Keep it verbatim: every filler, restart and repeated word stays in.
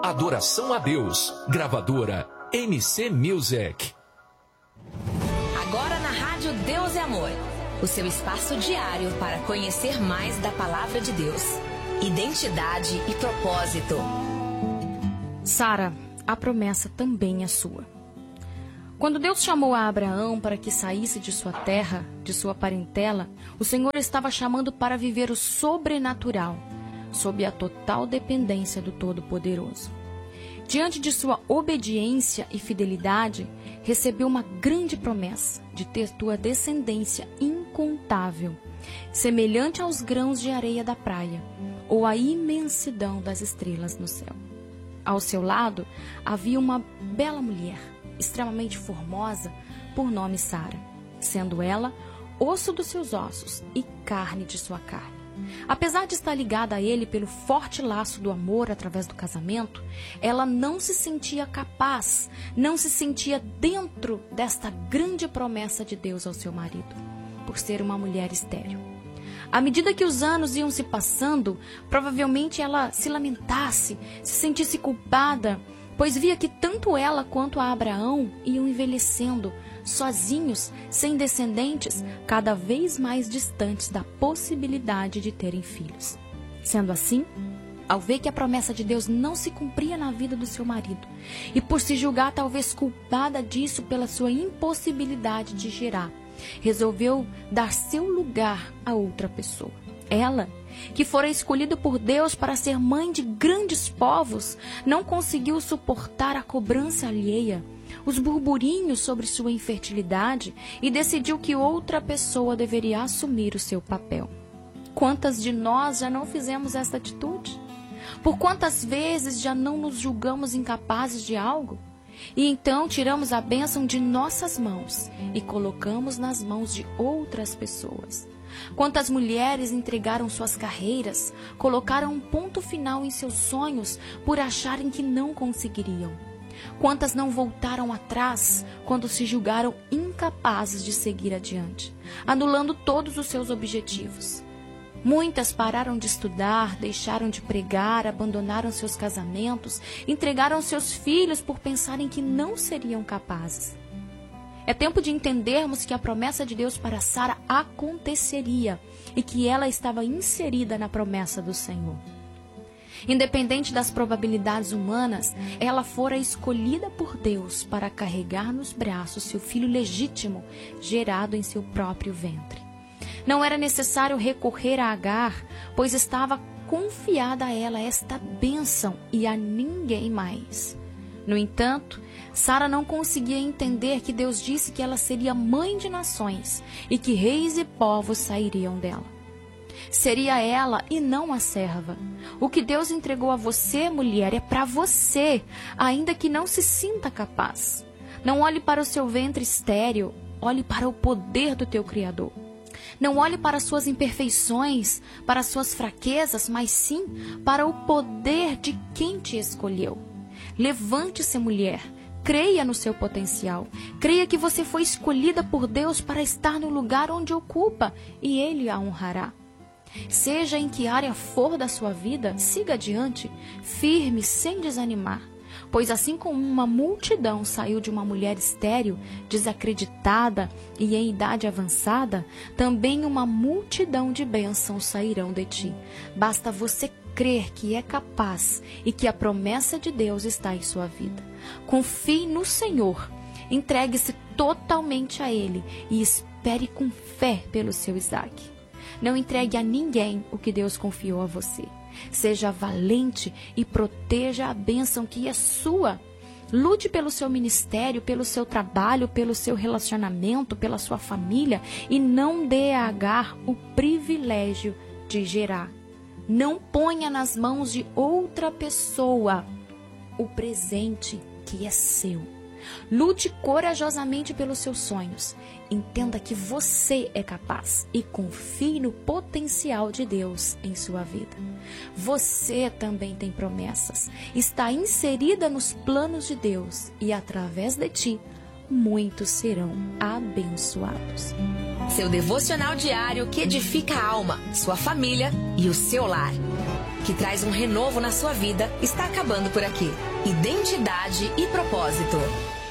Adoração a Deus. Gravadora M C Music. Agora na Rádio Deus é Amor. O seu espaço diário para conhecer mais da Palavra de Deus. Identidade e propósito. Sara, a promessa também é sua. Quando Deus chamou a Abraão para que saísse de sua terra, de sua parentela, o Senhor estava chamando para viver o sobrenatural, sob a total dependência do Todo-Poderoso. Diante de sua obediência e fidelidade, recebeu uma grande promessa de ter tua descendência incontável, semelhante aos grãos de areia da praia, ou à imensidão das estrelas no céu. Ao seu lado havia uma bela mulher, extremamente formosa, por nome Sara, sendo ela osso dos seus ossos e carne de sua carne. Apesar de estar ligada a ele pelo forte laço do amor através do casamento, ela não se sentia capaz, não se sentia dentro desta grande promessa de Deus ao seu marido, por ser uma mulher estéril. À medida que os anos iam se passando, provavelmente ela se lamentasse, se sentisse culpada, pois via que tanto ela quanto a Abraão iam envelhecendo, sozinhos, sem descendentes, cada vez mais distantes da possibilidade de terem filhos. Sendo assim, ao ver que a promessa de Deus não se cumpria na vida do seu marido, e por se julgar talvez culpada disso pela sua impossibilidade de gerar, resolveu dar seu lugar a outra pessoa. Ela, que fora escolhida por Deus para ser mãe de grandes povos, não conseguiu suportar a cobrança alheia, os burburinhos sobre sua infertilidade e decidiu que outra pessoa deveria assumir o seu papel. Quantas de nós já não fizemos essa atitude? Por quantas vezes já não nos julgamos incapazes de algo? E então tiramos a bênção de nossas mãos e colocamos nas mãos de outras pessoas. Quantas mulheres entregaram suas carreiras, colocaram um ponto final em seus sonhos por acharem que não conseguiriam? Quantas não voltaram atrás quando se julgaram incapazes de seguir adiante, anulando todos os seus objetivos? Muitas pararam de estudar, deixaram de pregar, abandonaram seus casamentos, entregaram seus filhos por pensarem que não seriam capazes. É tempo de entendermos que a promessa de Deus para Sara aconteceria e que ela estava inserida na promessa do Senhor. Independente das probabilidades humanas, ela fora escolhida por Deus para carregar nos braços seu filho legítimo, gerado em seu próprio ventre. Não era necessário recorrer a Agar, pois estava confiada a ela esta bênção e a ninguém mais. No entanto, Sara não conseguia entender que Deus disse que ela seria mãe de nações e que reis e povos sairiam dela. Seria ela e não a serva. O que Deus entregou a você, mulher, é para você, ainda que não se sinta capaz. Não olhe para o seu ventre estéril, olhe para o poder do teu Criador. Não olhe para suas imperfeições, para suas fraquezas, mas sim para o poder de quem te escolheu. Levante-se, mulher. Creia no seu potencial. Creia que você foi escolhida por Deus para estar no lugar onde ocupa e Ele a honrará. Seja em que área for da sua vida, siga adiante, firme, sem desanimar. Pois assim como uma multidão saiu de uma mulher estéril, desacreditada e em idade avançada, também uma multidão de bênçãos sairão de ti. Basta você crer que é capaz e que a promessa de Deus está em sua vida. Confie no Senhor, entregue-se totalmente a Ele e espere com fé pelo seu Isaac. Não entregue a ninguém o que Deus confiou a você. Seja valente e proteja a bênção que é sua. Lute pelo seu ministério, pelo seu trabalho, pelo seu relacionamento, pela sua família e não dê a Agar o privilégio de gerar. Não ponha nas mãos de outra pessoa o presente que é seu. Lute corajosamente pelos seus sonhos. Entenda que você é capaz e confie no potencial de Deus em sua vida. Você também tem promessas. Está inserida nos planos de Deus e através de ti, muitos serão abençoados. Seu devocional diário que edifica a alma, sua família e o seu lar. que traz um renovo na sua vida, está acabando por aqui. Identidade e propósito.